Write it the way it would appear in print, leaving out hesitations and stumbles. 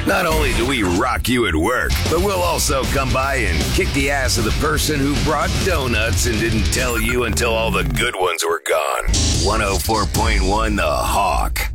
Not only do we rock you at work, but we'll also come by and kick the ass of the person who brought donuts and didn't tell you until all the good ones were gone. 104.1 The Hawk.